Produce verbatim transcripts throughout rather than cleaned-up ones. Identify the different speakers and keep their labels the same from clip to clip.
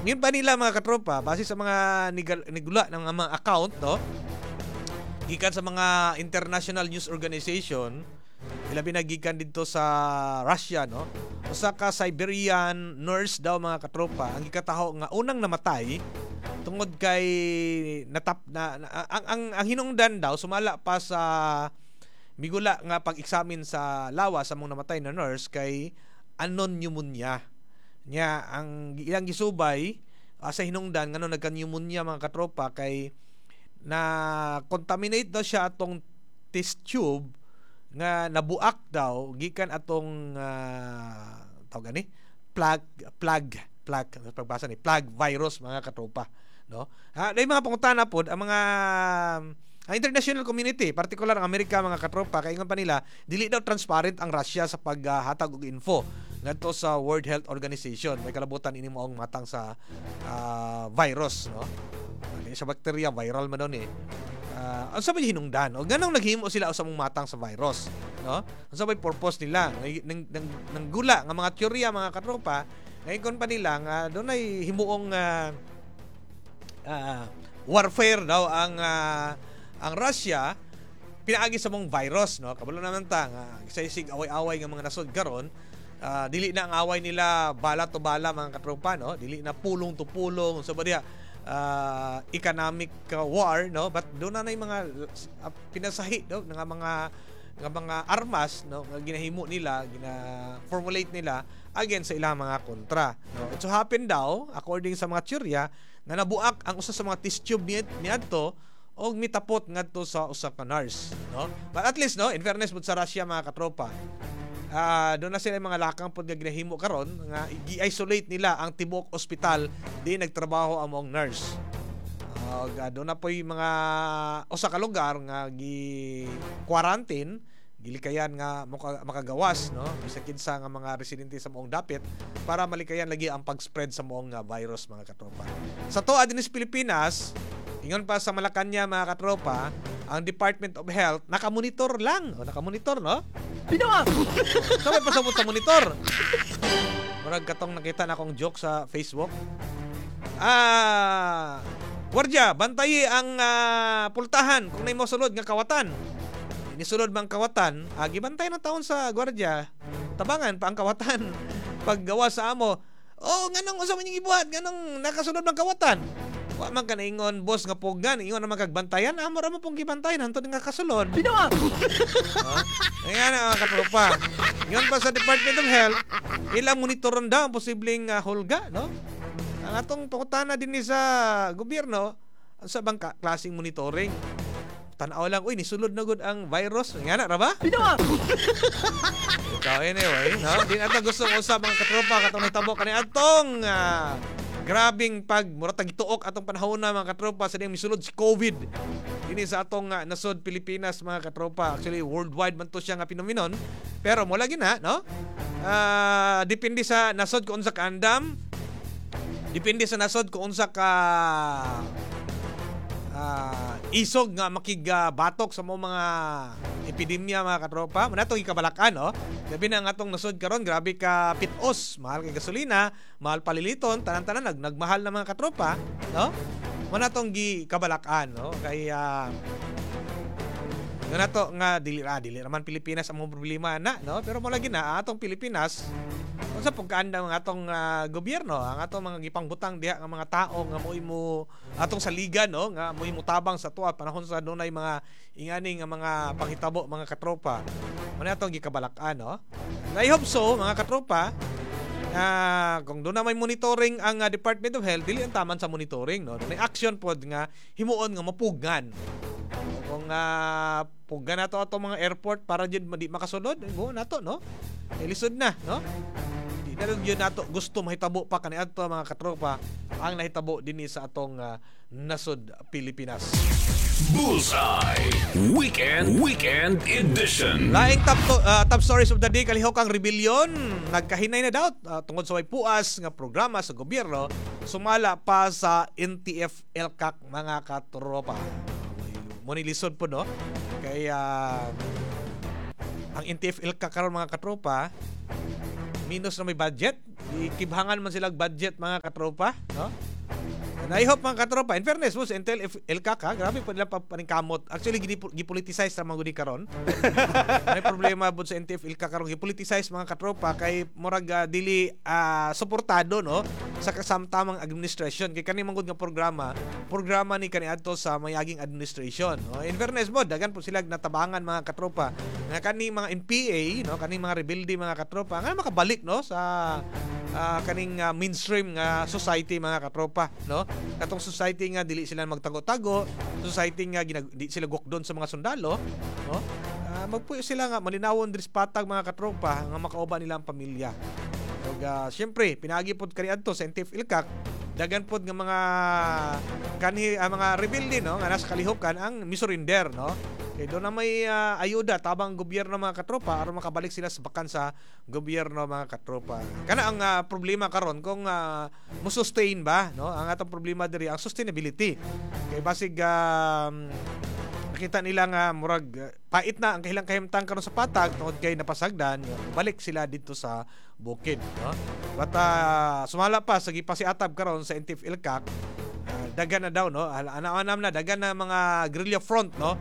Speaker 1: Ngayon pa nila mga katropa, base sa mga nigal- nigula ng mga account, no? Gikan sa mga international news organization, ilabi na gikan dito sa Russia, no? Usa ka Siberian nurse daw mga katropa, ang gikataho nga unang namatay tungod kay natap na, na ang, ang ang hinungdan daw sumala pa sa migula nga pag-examine sa lawas sa mong namatay na nurse kay unknown pneumonia. Nya ang ilang gisubay uh, sa hinungdan ngano nagka-pneumonia mga katropa kay na contaminate daw siya atong test tube nga nabuak daw gikan atong uh, tawag gani plague plague plague pagbasa ni plague virus mga katropa, no? Ha, may mga pangutana pod ang mga ang international community, particular ang Amerika mga katropa, kay ingon pa nila dili daw transparent ang Russia sa paghatag og info ngadto sa World Health Organization. May kalabutan ini moong matang sa uh, virus, no? Ano sa bakterya viral man daw ni. Uh, ang sabay hinungdan o ganong naghimo sila sa mong matang sa virus, no? Ang sabay purpose nila nang nang, nang gula nga mga teorya mga katropa, ngayon pa nila nga dunay himuong uh, uh, warfare daw ang uh, ang Russia pinaagi sa mong virus, no? Kabalo naman ta nga isaysig away-away nga mga nasod karon, uh, dili na ang away nila bala to bala mga katropa, no? Dili na pulong to pulong so ba diha uh, economic uh, war, no? But doon na nay mga uh, pinasahi daw nga mga nga mga armas, no, nga ginahimo nila, gina-formulate nila against sa ilang mga kontra, no? It so happen daw according sa mga teorya nga nabuak ang usa sa mga test tube ni niadto og mitapot ngadto sa usa ka nurse, no? But at least, no, in fairness pud sa Russia mga katropa, uh, doon na sila mga lakang pud nga ginahimo karon nga i-isolate nila ang tibuok ospital di nagtrabaho ang mga nurse. Uh, doon na po yung mga usa ka lugar nga gi quarantine gilikayan nga makagawas, no, bisag kinsa nga mga residente sa moong dapit para malikayan lagi ang pag-spread sa moong uh, virus mga katropa. Sa tuwa din sa Pilipinas, ingon pa sa Malacanang mga katropa, ang Department of Health nakamonitor lang, o nakamonitor, no?
Speaker 2: Binawa!
Speaker 1: Sabay pasabot sa monitor. Murag katong nakita na akong joke sa Facebook. Ah, Guardia, bantayi ang uh, pultahan kung nay mo sulod nga kawatan. Inisulod bang kawatan, ah, gibantay na taon sa Guardia. Tabangan pa ang kawatan. Paggawa sa amo, oh, nganong usa man yung ibuhat, nganong nakasunod ng kawatan. Wa man ka naingon, boss nga pogan, ingon naman kagbantayan, amo ra mo pong gibantayan hantod nga kasulod.
Speaker 2: Binawa!
Speaker 1: Oh, ayan na mga katropa. Ingon pa sa Department of Health, ilang monitoron daw ang posibleng uh, hulga, no? Ang atong pangutana din ni sa gobyerno, ang sa bang ka- klaseng monitoring. Tanaw lang, uy, nisulod na gud ang virus. Nga na, ba?
Speaker 2: Binawa!
Speaker 1: Ikaw, anyway, no? Di na ito gusto usap mga katropa, katong nitabo ka ni atong uh, grabing pag muratag ituok atong panahon na mga katropa sa diyang misulod si COVID. Dini sa atong uh, nasod Pilipinas mga katropa. Actually, worldwide man to siya nga pinominon. Pero mo lagi na, no? Uh, depende sa nasod kung unsa ka andam. Depende sa nasod kung unsa ka uh, isog nga makigabatok sa mga epidemya mga katropa. Manatong ikabalakan, no? Gabi na ang atong nasod karon, grabe ka pitos, mahal kay gasolina, mahal paliliton, tanan-tanan nag nagmahal na mga katropa, no? Manatong gi kabalakan, no? Kay uh, nato nga dili ah, dili naman Pilipinas ang mga problema na, no? Pero mo lagi na atong Pilipinas unsa pagkaanda ang atong uh, gobyerno, ang atong mga gipangbutang diha nga mga tao nga moy mo atong saligan, no, nga moy mo tabang sa tuwa panahon sa dunay mga ingani nga mga panghitabo mga katropa. Mo na atong gikabalakan, no? I hope so mga katropa. Uh, kung doon na may monitoring ang uh, Department of Health, dili ang taman sa monitoring, no? May action pod nga himuon nga mapugan. Kung uh, pugan na to atong mga airport para jud di makasunod, go na to, no? Ilisod na, no? Di na yun nato gusto mahitabo pa kani adto mga katropa ang nahitabo dinhi sa atong uh, nasod Pilipinas.
Speaker 3: Bullseye Weekend Weekend Edition.
Speaker 1: Laing top to, uh, top stories of the day, kalihok ang rebellion nagkahinay na daw uh, tungod sa way puas nga programa sa gobyerno sumala pa sa N T F L C A C mga katropa. Mo ni lisod po, no? Kaya ang N T F L C A C karon mga katropa minus na may budget. Ikibhangan man silang budget mga katropa, no? And I hope mga katropa, in fairness mo, sa Intel L C A C, ha, grabe pa nila paningkamot. Actually, gipoliticize na mga karon. May problema po sa N T F L C A karon, gipoliticize mga katropa kay murag uh, dili uh, suportado, no, sa kasamtamang administration. Kay kani manggod nga programa, programa ni kaniadto sa mayaging administration. No? In fairness mo, dagan po sila natabangan mga katropa nga kani mga N P A, no, kani mga rebelde mga katropa nga makabalik, no, sa uh, kaning uh, mainstream nga society mga katropa, no? Katong society nga dili sila magtago-tago, society nga ginag- di sila gukdon sa mga sundalo, no? Uh, magpuyo sila nga malinawon diri sa patag mga katropa nga makauban nila ang pamilya. Ug uh, syempre pinagi pod kaniadto sa N T F L C A C, dagan pod nga mga kanhi uh, mga rebelde, no, nga nasa kalihukan ang misurrender, no? Kay doon na may uh, ayuda tabang gobyerno mga katropa aron makabalik sila sa bakan sa gobyerno mga katropa. Kana ang uh, problema karon kung uh, mo-sustain ba, no? Ang atong problema diri ang sustainability. Kay basig um, nakita nila nga murag uh, pait na ang kahilang kahimtang karon sa patag tungod kay napasagdan, balik sila dito sa bukid, no? But uh, sumala pa sa gipasiatab karon sa N T F L C A C, uh, dagan na daw, no? Ana-anam na dagan na mga guerrilla front, no,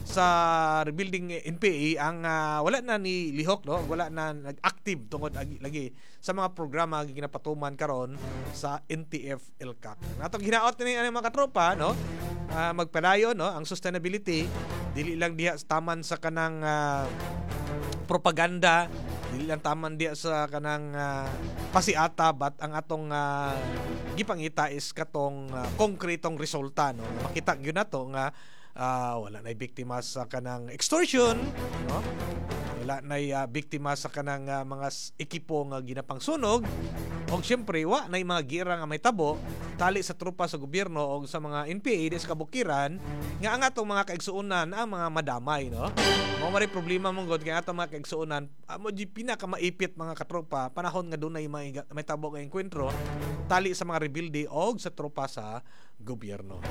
Speaker 1: sa rebuilding N P A ang uh, wala na ni lihok, no, wala na nag-active tungod lagi sa mga programa nga ginapatuman karon sa N T F L C A C. Natong hinaot ni ang mga katropa, no, uh, magpadayon, no, ang sustainability dili lang diha taman sa kanang uh, propaganda, dili lang taman diha sa kanang uh, pasiata, but ang atong uh, gipangita is katong uh, konkretong resulta, no. Makita gyud nato nga Uh, wala na biktima sa kanang extortion, no? Wala na uh, biktima sa kanang uh, mga ekipo nga ginapang sunog, o syempre wa na mga gira nga may tabo tali sa trupa sa gobyerno o sa mga N P A des kabukiran nga ang atong mga kaigsuonan ang mga madamay, no? Mao mari problema mong god kay atong mga kaigsuonan amo di pinaka maipit mga katropa panahon nga dunay may, may tabo nga enkwentro tali sa mga rebelde o sa trupa sa gobyerno.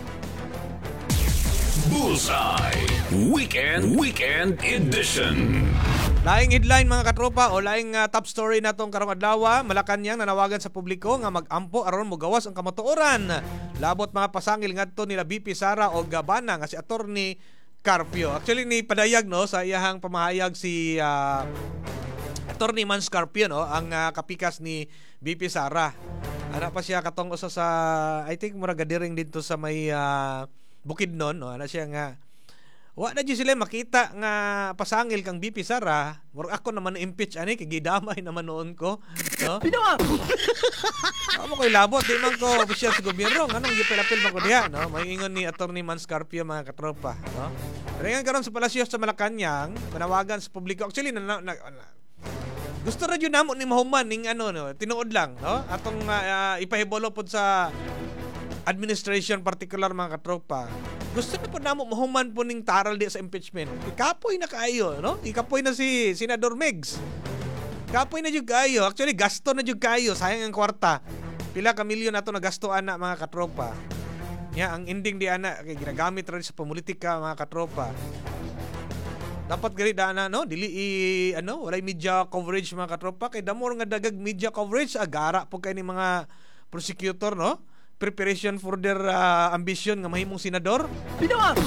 Speaker 3: Bullseye Weekend Weekend Edition.
Speaker 1: Laing headline mga katropa o laing uh, top story natong karong adlaw, Malacañang nanawagan sa publiko nga mag-ampo aron mogawas ang kamatuoran. Labot mga pasangil ngadto nila B P Sara o gabana nga si Attorney Carpio. Actually ni padayag, no, sa iyahang pamahayag si uh, Attorney Mans Carpio, no, ang uh, kapikas ni B P Sara. Ana pa siya katong usa sa I think mura gadiring dito sa may uh, Bukidnon, no, ana siya nga wa na di sila makita nga pasangil kang B P Sara, murag ako naman na-impeach ani kay gidamay naman noon ko, no? Pinawa. Amo koy labot di man ko opisyal sa gobyerno, nganong gipilapil man ko diha, no? Maingon ni Attorney Mans Carpio mga katropa, no? Pero karon sa palasyo sa Malacañang, panawagan sa publiko. Actually na, na, na, na gusto ra jud namo ni mahuman ning ano, no, tinuod lang, no? Atong uh, ipahibolo pod sa administration particular mga katropa. Gusto na po namo mahuman po ning taral di sa impeachment. Ikapoy na kaayo, no? Ikapoy na si Senador Migs. Kapoy na jud kaayo. Actually gasto na jud kaayo, sayang ang kwarta. Pila ka milyon nato na gastoan na mga katropa. Nya ang ending di ana kay ginagamit ra sa politika mga katropa. Dapat gali dana, no, dili i, ano, walay media coverage mga katropa kay damo nga dagag media coverage agara po kay ni mga prosecutor, no? Preparation for their uh, ambition nga mahimong senador. Pinawa.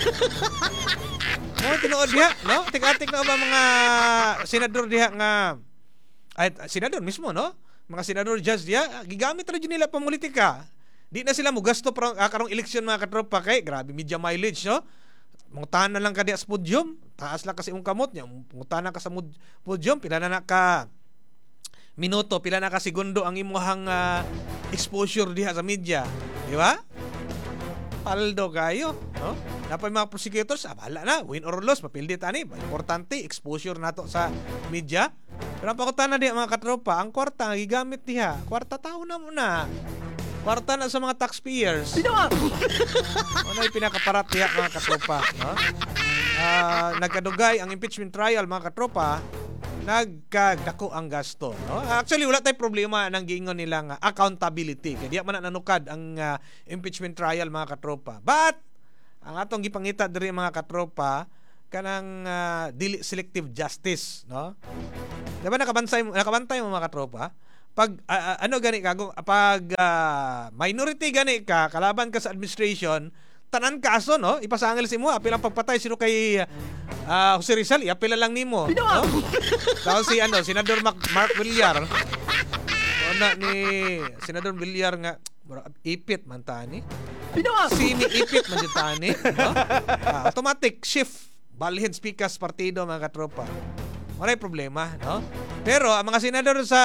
Speaker 1: Mo tinuod diha, no? Tik-atik na ba mga senador diha nga ay senador mismo, no? Mga senador judge diha gigamit ra jud nila pang politika. Di na sila mo gasto para uh, karong eleksyon mga katropa kay grabe media mileage, no? Mungtahan na lang ka diha sa podium, taas lang kasi imong kamot nya, mungtahan ka sa podium, pila na na ka minuto, pila na ka segundo ang imong uh, exposure diha sa media, di ba? Paldo kayo, no? Napay mga prosecutors, ah, bahala na, win or loss, mapildi tani, importante exposure nato sa media. Pero ang pakutan na diha mga katropa, ang kwarta nga gigamit diha, kwarta tao na muna. Kwarta na sa mga taxpayers. Pinawa. Ano ay pinakaparat diha mga katropa, no? Uh, nagkadugay ang impeachment trial mga katropa, nagkadako ang gasto, no? Actually wala tay problema nang giingon nila nga accountability kay diya man nanukad ang uh, impeachment trial mga katropa. But ang atong gipangita diri mga katropa kanang uh, dili selective justice, no? Di ba nakabantay mo, nakabantay mo mga katropa? Pag uh, ano gani ka, pag uh, minority gani ka, kalaban ka sa administration, tanan kaso, no? Ipasangil si mo, apil ang pagpatay sino kay uh, Jose Rizal, apil lang nimo, no? Tapos si ano, Senador Mark, Mark Villar. Ano ni Senador Villar nga ipit man tani. Sini ipit man tani, no? Uh, automatic shift balhin speakers partido mga katropa. Maray problema, no? Pero ang mga senador sa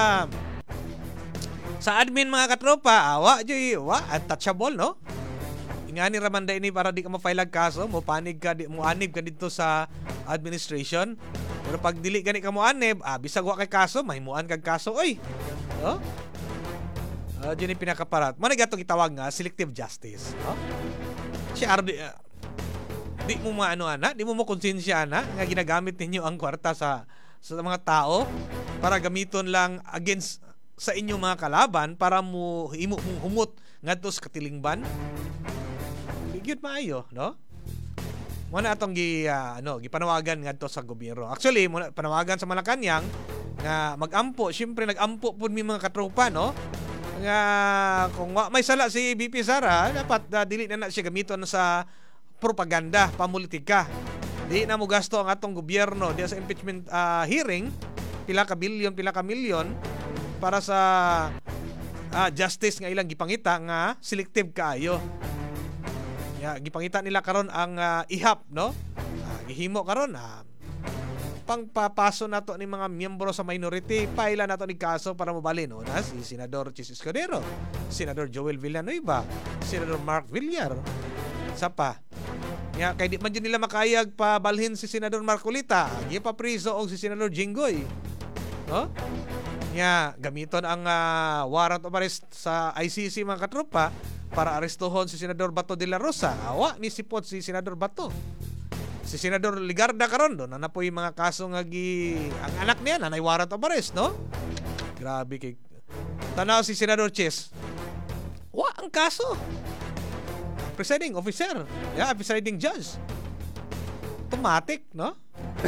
Speaker 1: sa admin mga katropa, awa joy, wa untouchable, no? Ingani ramanda ini para di ka ma-file ang kaso, mo panig ka, di, mo anib ka dito sa administration. Pero pag dili gani ka mo anib, ah, bisag wa kay kaso, mahimuan kag kaso, oy. No? Uh, dyan yung pinakaparat. Muna gatong itawag nga, selective justice, no? Siya, uh, di mo maano ana, di mo mo konsensya ana nga ginagamit ninyo ang kwarta sa sa mga tao para gamiton lang against sa inyong mga kalaban para mo himo mong humot ngadto sa katilingban. Bigyan maayo, no? Muna atong gi uh, ano, gipanawagan ngadto sa gobyerno. Actually, muna panawagan sa Malacañang nga magampo, syempre nagampo pud mi mga katropa, no? Nga kung wa may sala si B P Sara, dapat uh, dili na na siya gamiton sa propaganda, pamulitika. Di na mo gasto ang atong gobyerno diya sa impeachment uh, hearing, pila ka bilyon, pila ka milyon para sa uh, justice nga ilang gipangita nga selective kaayo. Ya, gipangita nila karon ang uh, ihap, no? Uh, gihimo karon uh, pangpapaso nato ni mga miyembro sa minority, paila nato ni kaso para mabalin, no? Na si Senador Chis Escudero, Senador Joel Villanueva, Senador Mark Villar, sa pa. Nga, kay di man dyan nila makayag pa balhin si Senador Marcolita, di pa priso og si Senador Jinggoy, no? Nga, gamiton ang uh, warrant of arrest sa I C C mga katropa para arestuhon si Senador Bato de la Rosa. Awa ni sipot si Senador Bato. Si Senador Ligarda karon do na napoy mga kaso nga gi ang anak niya nanay warrant of arrest, no? Grabe kay tanaw si Senador Chis. Wa ang kaso. Presiding officer, yeah, presiding judge. Automatic, no?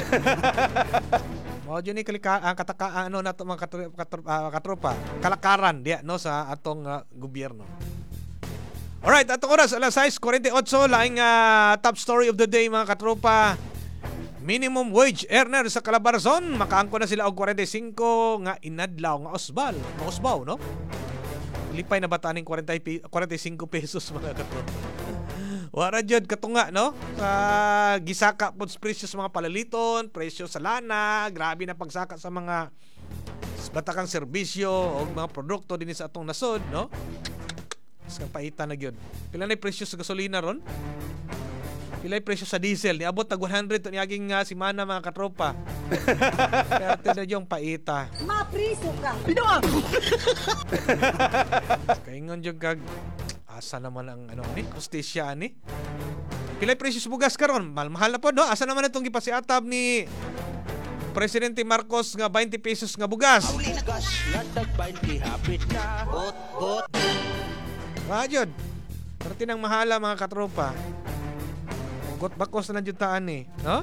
Speaker 1: Mao jud ni kalika ang kataka ano nato mga katropa, katropa, katropa kalakaran diya no sa atong uh, gobyerno. Alright, atong oras alas sais forty-eight laing uh, top story of the day mga katropa. Minimum wage earner sa Calabarzon makaangko na sila og forty-five nga inadlaw nga usbal, nga usbaw, no? Lipay na bataning forty-five pesos mga katropa. Wara jud katunga, no? Sa gisaka pud presyo sa mga palaliton, presyo sa lana, grabe na pagsaka sa mga batakang serbisyo o mga produkto dinhi sa atong nasod, no? Sa paita na gyud. Pila na presyo sa gasolina ron? Pila presyo sa diesel? Niabot tag one hundred to niaging uh, simana mga katropa. Kaya ito na yung paita.
Speaker 2: Mapriso ka!
Speaker 1: Binawa! Kaingon yung kag asa naman ang ano ni hostesya ni. Pila presyo sa bugas karon? Mahal, mahal na po, no? Asa naman itong gipasiatab ni Presidente Marcos nga twenty pesos nga bugas?
Speaker 4: Bugas nga tag twenty hapit na. Bot, bot.
Speaker 1: Rajod. Pero tinang mahala mga katropa. Ugot bakos na jutaan ni, no?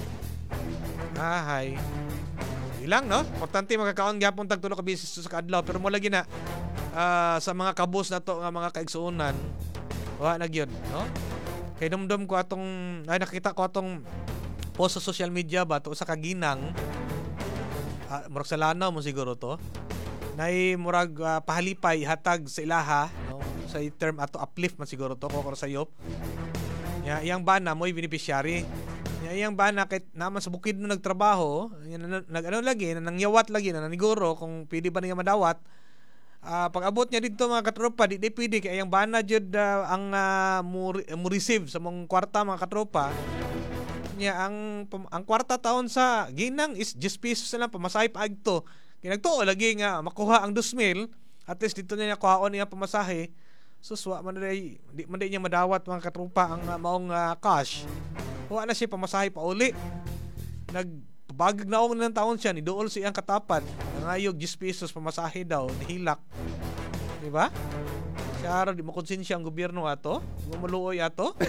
Speaker 1: Ahay. Ilang, no? Importante magkakaon gyapon tag tulo ka beses sa kadlaw pero mo lagi na uh, sa mga kabus na to nga mga kaigsuonan. Wa na gyud, no? Kay dumdum ko atong ay nakita ko atong post sa social media ba to sa kaginang. Uh, murag sa lanaw mo siguro to. Nay murag uh, pahalipay hatag sa ilaha, no? Sa term ato uplift man siguro to ko sa yop. Ya, yang bana mo'y beneficiary. Ya, yang bana kahit naman sa bukid no nagtrabaho, nag ano lagi, nangyawat lagi na naniguro kung pwede ba niya madawat. Uh, pag abot niya dito mga katropa, di di pwede kay yang bana jud uh, ang uh, mo, mo receive sa mong kwarta mga katropa. Nya ang ang kwarta taon sa ginang is just pesos na lang pamasahe pa agto. Kinagtuo lagi nga makuha ang two mil, at least dito niya kuhaon niya pamasahe. Suswa man day di man day niya madawat mga katropa ang uh, maong uh, cash. Wa na siya pamasahe pa uli. Nagpabagag na ng taon siya ni dool siyang katapat. Nangayog ten pesos pamasahe daw nihilak. Di ba? Siya di mo konsensya ang gobyerno ato. Gumuluoy ato.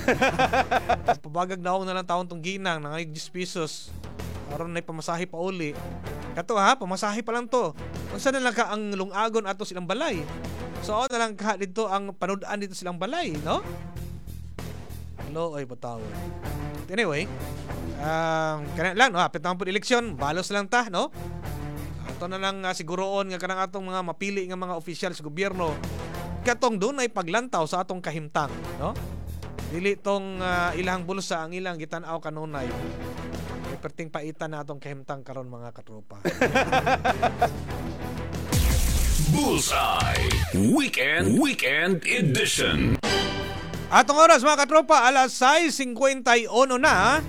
Speaker 1: Pabagag na na lang taon tong ginang nangayog ten pesos. Aron na pamasahe pa uli. Kato ha, pamasahe pa lang to. Kung saan na lang ka ang lungagon ato silang balay. So, na lang ka dito ang panudaan dito silang balay, no? Hello, ay patawad. Anyway, um, kanang lang, no? Hapit naman po eleksyon, balos lang ta, no? Ato na lang uh, siguroon nga kanang atong mga mapili nga mga opisyal sa gobyerno katong doon ay paglantaw sa atong kahimtang, no? Dili tong uh, ilang bulsa ang ilang gitan-aw kanunay. May perting paitan na atong kahimtang karon mga katropa.
Speaker 3: Bullseye Weekend Weekend Edition.
Speaker 1: Atong oras mga katropa, alas sais fifty-one na.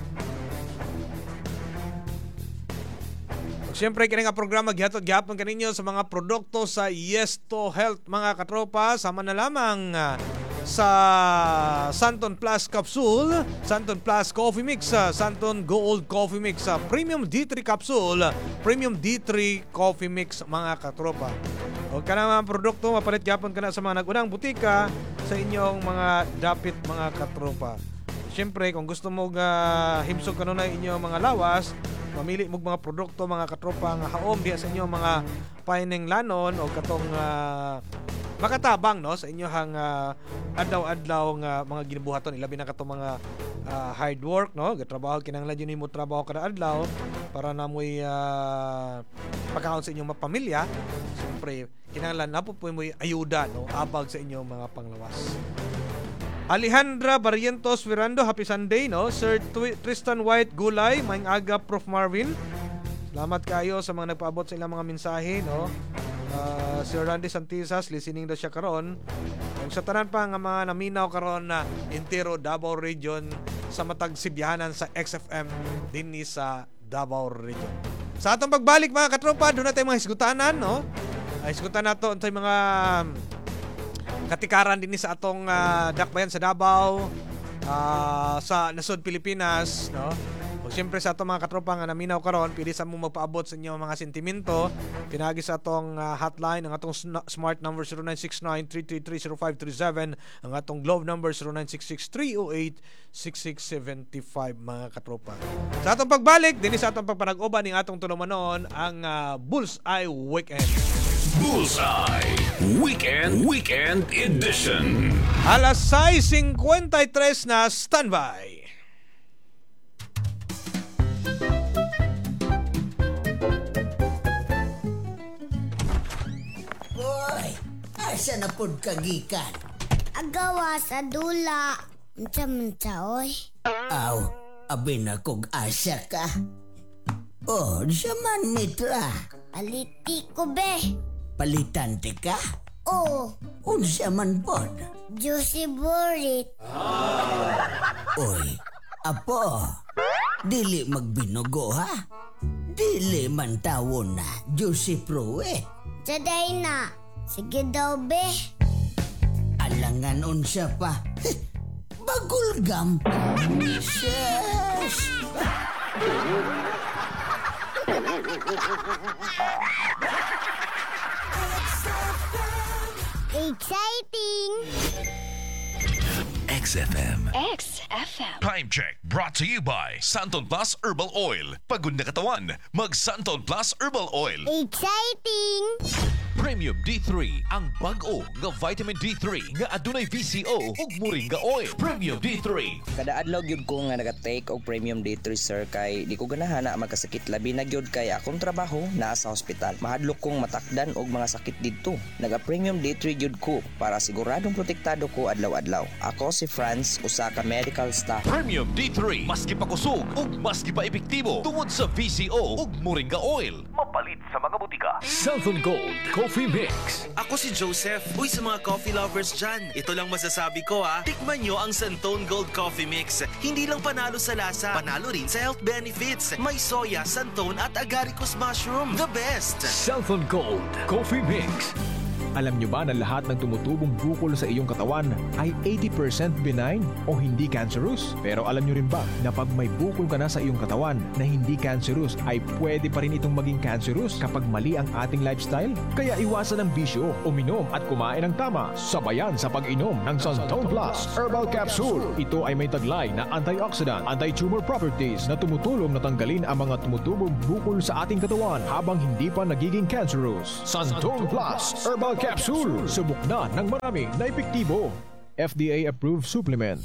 Speaker 1: Siyempre, kini nga programa gihatod gihapon kaninyo sa mga produkto sa Yes to Health mga katropa. Sama na lamang uh, sa Santon Plus Capsule, Santon Plus Coffee Mix, uh, Santon Gold Coffee Mix, uh, Premium D three Capsule, Premium D three Coffee Mix mga katropa. O ka na mga produkto, mapalit gihapon ka na sa mga nagunang butika sa inyong mga dapit mga katropa. Siyempre, kung gusto mo uh, himsog kanunay inyong mga lawas, mamili mo mga produkto mga katropa nga haom diya sa inyo mga paineng lanon o katong uh, makatabang no sa inyohang uh, adlaw-adlaw nga mga ginabuhaton ilabi na katong mga uh, hard work no gatrabaho kinahanglan yun mo trabaho kada adlaw para namoy uh, pagkaon sa inyong mga pamilya. Siyempre kinahanglan na po po mo ayuda no abag sa inyong mga panglawas. Alejandra Barrientos Mirando, happy Sunday, no? Sir Tw- Tristan White Gulay, maing aga Prof Marvin. Salamat kayo sa mga nagpaabot sa ilang mga mensahe, no? Uh, Sir Randy Santisas, listening daw siya karon. Kung sa tanan pa nga mga naminaw karon na entero Davao Region sa matag Sibyahanan sa X F M dinhi sa Davao Region. Sa atong pagbalik mga katropa, doon natin mga hisgutanan, no? Ay, hisgutan nato untay mga katikaran din sa atong uh, dakbayan sa Davao, uh, sa nasod Pilipinas, no? O siyempre sa atong mga katropa nga naminaw karon, pili sa mo magpaabot sa inyong mga sentimento, pinagi sa atong uh, hotline, ang atong smart number zero nine six nine three three three zero five three seven, ang atong Globe number zero nine six six three zero eight six six seven five mga katropa. Sa atong pagbalik, din sa atong pagpanag-uban ning atong tulumanon ang uh, Bullseye Weekend.
Speaker 3: Bullseye Weekend Weekend Edition.
Speaker 1: Alas sais fifty-three na, standby.
Speaker 2: Hoy, asa na pod kagikan?
Speaker 5: Agawa sa dula. Unsa-unsa oy?
Speaker 2: Aw, abi na kog asa ka. Oh, sa man mitra.
Speaker 5: Paliti ko be.
Speaker 2: Palitante ka?
Speaker 5: Oh,
Speaker 2: Unsa man pod?
Speaker 5: Juicy Borit.
Speaker 2: Oy, apo, dili magbinugo ha? Dili man tawon na, Juicy Pruet.
Speaker 5: Saday na. Sige daw be.
Speaker 2: Alangan unsa pa. Bagulgam. Shush.
Speaker 5: Exciting!
Speaker 3: X F M.
Speaker 6: X F M.
Speaker 7: Time check brought to you by Santon Plus Herbal Oil. Pagod na katawan, mag Santon Plus Herbal Oil.
Speaker 5: Exciting!
Speaker 7: Premium D three, ang bag-o nga vitamin D three nga adunay V C O ug moringa oil. Premium D three.
Speaker 8: Kada adlaw gyud ko nga naga-take og Premium D three sir kay di ko ganahan na magkasakit labi na gyud kay akong trabaho naa sa ospital. Mahadlok kong matakdan og mga sakit didto. Naga-Premium D three gyud ko para siguradong protektado ko adlaw-adlaw. Ako si Franz, usa ka medical staff.
Speaker 7: Premium D three, maski pa kusog ug maski pa epektibo tungod sa V C O ug moringa oil. Mapalit sa mga butika. Santon Gold Coffee Mix.
Speaker 9: Ako si Joseph. Uy, sa mga coffee lovers dyan, ito lang masasabi ko ha. Tikman nyo ang Santon Gold Coffee Mix. Hindi lang panalo sa lasa, panalo rin sa health benefits. May soya, santon at agaricus mushroom. The best!
Speaker 7: Santon Gold Coffee Mix.
Speaker 6: Alam nyo ba na lahat ng tumutubong bukol sa iyong katawan ay eighty percent benign o hindi cancerous? Pero alam nyo rin ba na pag may bukol ka na sa iyong katawan na hindi cancerous ay pwede pa rin itong maging cancerous kapag mali ang ating lifestyle? Kaya iwasan ang bisyo, uminom at kumain ng tama. Sabayan sa pag-inom ng Santon Plus Herbal Capsule. Ito ay may taglay na antioxidant, anti-tumor properties na tumutulong na tanggalin ang mga tumutubong bukol sa ating katawan habang hindi pa nagiging cancerous. Santon Plus Herbal Capsule. Subok na ng marami na epektibo. F D A-approved supplement.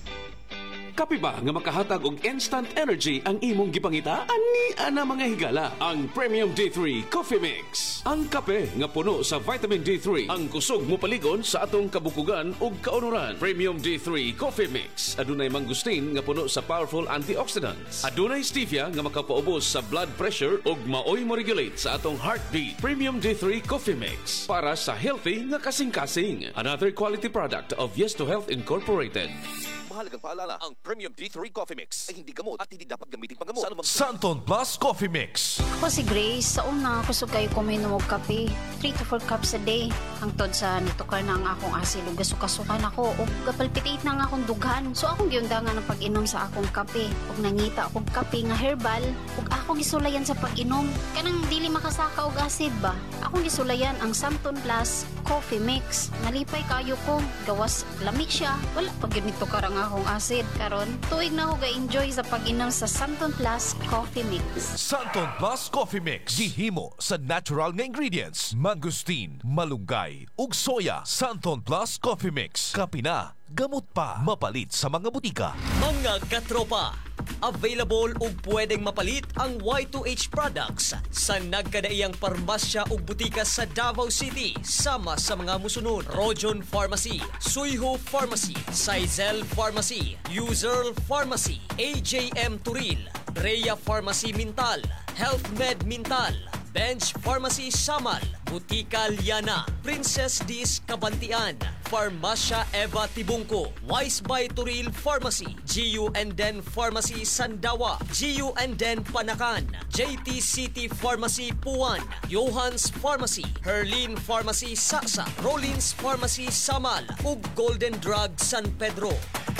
Speaker 10: Kapi ba nga makahatag og instant energy ang imong gipangita? Ani ana mga higala ang Premium D three Coffee Mix. Ang kape nga puno sa vitamin D three ang kusog mo paligon sa atong kabukugan ug kaunuran. Premium D three Coffee Mix adunay mangustin nga puno sa powerful antioxidants. Adunay stevia nga makapaubos sa blood pressure ug maoy mo regulate sa atong heartbeat. Premium D three Coffee Mix para sa healthy nga kasing-kasing. Another quality product of Yes to Health Incorporated.
Speaker 7: Mahalagang paalala, ang Premium D three Coffee Mix ay hindi gamot at hindi dapat gamitin panggamot.
Speaker 3: Santon Plus Coffee Mix.
Speaker 11: Ako si Grace, sa una kusog kayo kuminom og kape. three to four cups a day. Hangtod sa nitukar na ang akong asil ug gasukasukan ako ug gapalpitate na ang akong dughan. So akong giundangan ang pag-inom sa akong kape. Ug nangita akong kape nga herbal ug ako gisulayan sa pag-inom. Kanang dili makasaka og acid ba? Akong gisulayan ang Santon Plus Coffee Mix. Nalipay kayo ko, gawas lamig siya. Wala pag ganito karang akong acid. Karon, tuig na ako ga-enjoy sa pag-inom sa Santon Plus Coffee Mix.
Speaker 3: Santon Plus Coffee Mix. Gihimo sa natural nga ingredients. Mangustin, malunggay, ug soya. Santon Plus Coffee Mix. Kapina, gamot pa. Mapalit sa mga butika.
Speaker 12: Mga katropa, available ug pwedeng mapalit ang Y two H products sa nagkadaiyang parmasya ug butika sa Davao City sama sa mga musunod: Rojon Pharmacy, Suyho Pharmacy, Sizel Pharmacy, User Pharmacy, A J M Turil, Rhea Pharmacy Mintal, Health Med Mintal, Bench Pharmacy Samal, Butika Liana, Princess Dis Kabantian, Farmasya Eva Tibungko, Wise by Turil Pharmacy, G U and Den Pharmacy Sandawa, G U and Den Panakan, J T City Pharmacy Puan, Johans Pharmacy, Herlin Pharmacy Saksa, Rollins Pharmacy Samal, ug Golden Drug San Pedro.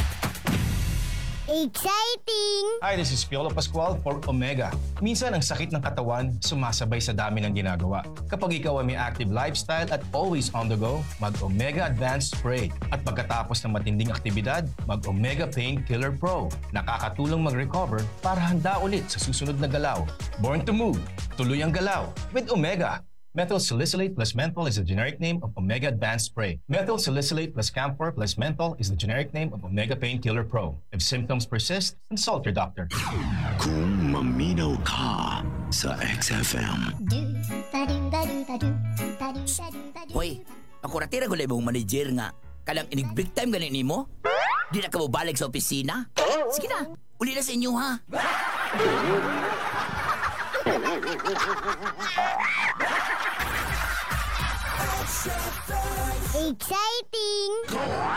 Speaker 5: Exciting!
Speaker 13: Hi, this is Piolo Pascual for Omega. Minsan, ang sakit ng katawan sumasabay sa dami ng ginagawa. Kapag ikaw ay may active lifestyle at always on the go, mag-Omega Advanced Spray. At pagkatapos ng matinding aktibidad, mag-Omega Pain Killer Pro. Nakakatulong mag-recover para handa ulit sa susunod na galaw. Born to move, tuloy ang galaw with Omega. Methyl salicylate plus menthol is the generic name of Omega Advanced Spray. Methyl salicylate plus camphor plus menthol is the generic name of Omega Painkiller Pro. If symptoms persist, consult your doctor.
Speaker 3: Kung maminaw ka sa X F M.
Speaker 2: Hoy, ako ratira ko lang ibang manager nga. Kalang inig-break time ganin mo? Di na ka mo balik sa opisina? Sige na, uli na sa inyo ha.
Speaker 5: Exciting!